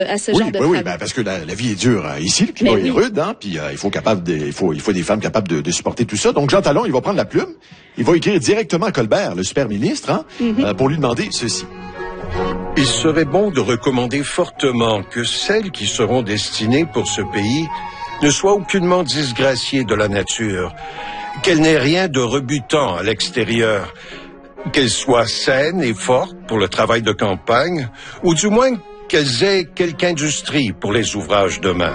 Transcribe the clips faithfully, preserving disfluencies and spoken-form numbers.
à ce oui, genre de oui, travail. Oui, ben parce que la, la vie est dure euh, ici, le climat oui. est rude, hein, puis euh, il faut capable de, il faut il faut des femmes capables de, de supporter tout ça. Donc Jean Talon, il va prendre la plume, il va écrire directement à Colbert, le super ministre, hein, mm-hmm. euh, pour lui demander ceci. Il serait bon de recommander fortement que celles qui seront destinées pour ce pays ne soient aucunement disgraciées de la nature, qu'elles n'aient rien de rebutant à l'extérieur, qu'elles soient saines et fortes pour le travail de campagne, ou du moins qu'elles aient quelque industrie pour les ouvrages de main.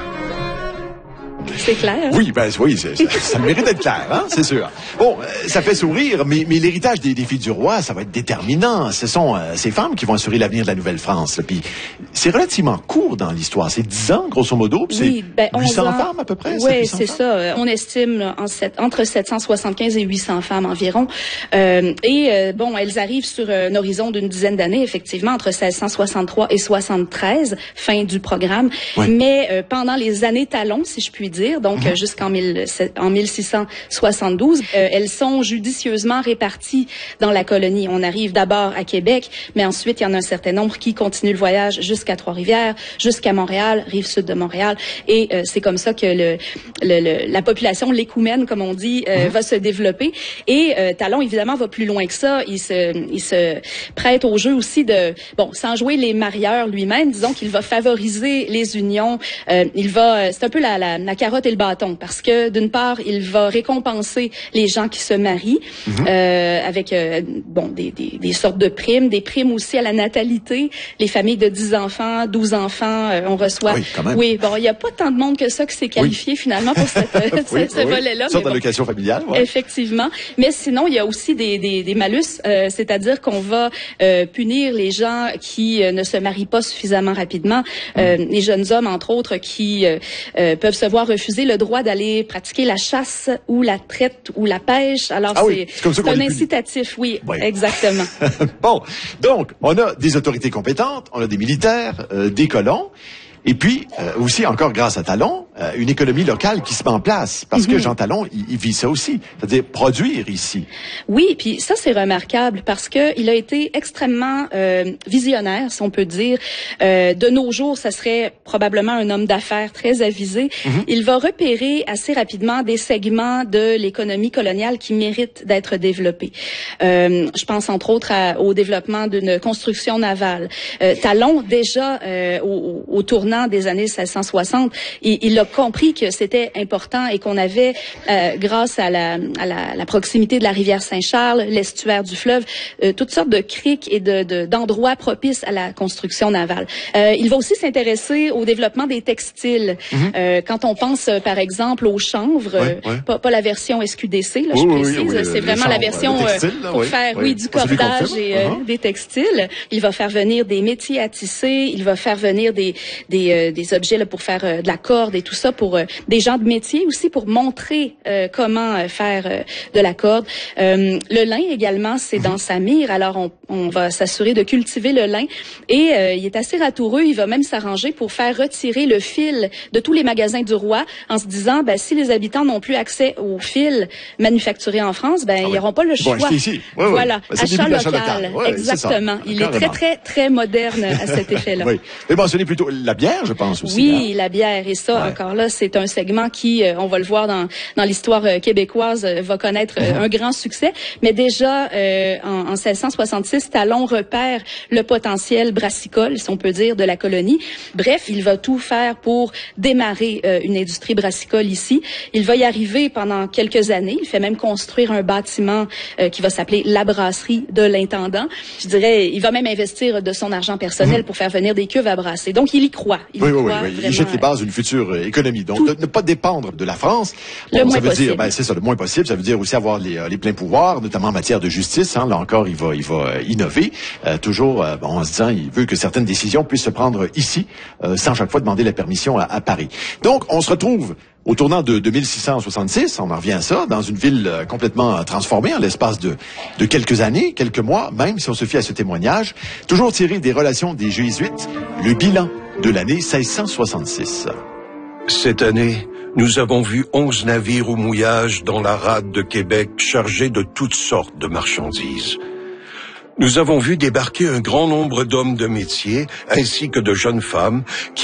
C'est clair. Hein? Oui, ben oui, ça, ça mérite d'être clair, hein, c'est sûr. Bon, euh, ça fait sourire, mais, mais l'héritage des, des filles du roi, ça va être déterminant. Ce sont euh, ces femmes qui vont assurer l'avenir de la Nouvelle-France. Puis c'est relativement court dans l'histoire. C'est dix ans, grosso modo, puis oui, c'est ben, huit cents femmes à peu près. Oui, c'est ça. On estime en sept, entre sept cent soixante-quinze et huit cents femmes environ. Euh, et euh, bon, elles arrivent sur un horizon d'une dizaine d'années, effectivement, entre seize cent soixante-trois et soixante-treize, fin du programme. Oui. Mais euh, pendant les années talons, si je puis dire, donc mm-hmm. jusqu'en mille six cent soixante-douze, euh, elles sont judicieusement réparties dans la colonie. On arrive d'abord à Québec, mais ensuite il y en a un certain nombre qui continuent le voyage jusqu'à Trois-Rivières, jusqu'à Montréal, rive sud de Montréal, et euh, c'est comme ça que le, le, le la population l'écoumène, comme on dit, euh, mm-hmm. va se développer. Et euh, Talon évidemment va plus loin que ça. Il se, il se prête au jeu aussi de, bon, sans jouer les marieurs lui-même, disons qu'il va favoriser les unions. Euh, il va, c'est un peu la, la, la carotte et le bâton, parce que d'une part, il va récompenser les gens qui se marient mm-hmm. euh, avec euh, bon des, des, des sortes de primes, des primes aussi à la natalité. Les familles de dix enfants, douze enfants, euh, on reçoit. Oui, quand même. Oui, bon, il y a pas tant de monde que ça qui s'est qualifié oui. finalement pour cette, oui, ce, ce oui. volet-là. Sorte d'allocation bon, familiale. Ouais. Effectivement. Mais sinon, il y a aussi des, des, des malus, euh, c'est-à-dire qu'on va euh, punir les gens qui euh, ne se marient pas suffisamment rapidement, euh, mm. les jeunes hommes entre autres qui euh, euh, peuvent se voir refuser le droit d'aller pratiquer la chasse ou la traite ou la pêche. Alors ah c'est, oui, c'est, c'est un incitatif, oui, oui, exactement. Bon, donc on a des autorités compétentes, on a des militaires, euh, des colons. Et puis, euh, aussi, encore grâce à Talon, euh, une économie locale qui se met en place. Parce mm-hmm. que Jean Talon, il, il vit ça aussi. C'est-à-dire produire ici. Oui, puis ça, c'est remarquable parce que il a été extrêmement euh, visionnaire, si on peut dire. Euh, de nos jours, ça serait probablement un homme d'affaires très avisé. Mm-hmm. Il va repérer assez rapidement des segments de l'économie coloniale qui méritent d'être développés. Euh, je pense entre autres à, au développement d'une construction navale. Euh, Talon, déjà, euh, au, au tournant des années seize cent soixante, il, il a compris que c'était important et qu'on avait, euh, grâce à la, à la, la proximité de la rivière Saint-Charles, l'estuaire du fleuve, euh, toutes sortes de criques et de, de, d'endroits propices à la construction navale. Euh, il va aussi s'intéresser au développement des textiles. Mm-hmm. Euh, quand on pense, euh, par exemple, aux chanvres, ouais, ouais. Pas, pas la version S Q D C, là, oui, je précise, oui, oui, c'est vraiment chanvres, la version textiles, euh, pour oui, faire, oui, oui, du cordage et euh, uh-huh. des textiles. Il va faire venir des métiers à tisser. Il va faire venir des des, euh, des objets là, pour faire euh, de la corde et tout ça, pour euh, des gens de métier aussi, pour montrer euh, comment euh, faire euh, de la corde. Euh, le lin également, c'est dans sa mire. Alors, on, on va s'assurer de cultiver le lin. Et euh, il est assez ratoureux. Il va même s'arranger pour faire retirer le fil de tous les magasins du roi en se disant, ben, si les habitants n'ont plus accès au fil manufacturé en France, ben, ah, ils n'auront oui. pas le choix. Bon, ici. Oui, voilà. Oui. Achat local. local. Ouais, Exactement. Il est très, très, très moderne à cet effet-là. Oui. Et mentionner plutôt la bière, je pense aussi. Oui, hein? la bière. Et ça, ouais. encore là, c'est un segment qui, euh, on va le voir dans, dans l'histoire euh, québécoise, euh, va connaître euh, mm-hmm. un grand succès. Mais déjà, euh, en, en seize cent soixante-six, Talon repère le potentiel brassicole, si on peut dire, de la colonie. Bref, il va tout faire pour démarrer euh, une industrie brassicole ici. Il va y arriver pendant quelques années. Il fait même construire un bâtiment euh, qui va s'appeler la brasserie de l'intendant. Je dirais, il va même investir de son argent personnel mm-hmm. pour faire venir des cuves à brasser. Donc, il y croit. Il oui, y oui, croit oui, oui. Vraiment, il jette les bases d'une future euh, économie. Donc, tout. de, ne pas dépendre de la France. Bon, le moins ça veut possible. dire, ben, c'est ça, le moins possible. Ça veut dire aussi avoir les, euh, les pleins pouvoirs, notamment en matière de justice. Hein. Là encore, il va, il va euh, innover. Euh, toujours, euh, bon, en se disant, il veut que certaines décisions puissent se prendre ici, euh, sans chaque fois demander la permission à, à Paris. Donc, on se retrouve au tournant de, de mille six cent soixante-six, on en revient à ça, dans une ville euh, complètement transformée en l'espace de, de quelques années, quelques mois, même si on se fie à ce témoignage, toujours tiré des relations des Jésuites, le bilan de l'année seize cent soixante-six. Cette année, nous avons vu onze navires au mouillage dans la rade de Québec chargés de toutes sortes de marchandises. Nous avons vu débarquer un grand nombre d'hommes de métier ainsi que de jeunes femmes qui